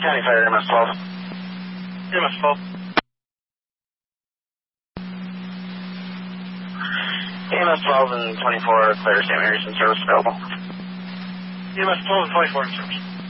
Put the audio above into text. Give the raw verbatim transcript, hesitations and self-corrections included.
County Fire, M S twelve. M S twelve. M S twelve and twenty-four, clear Saint Mary's in service available. M S twelve and twenty-four in service.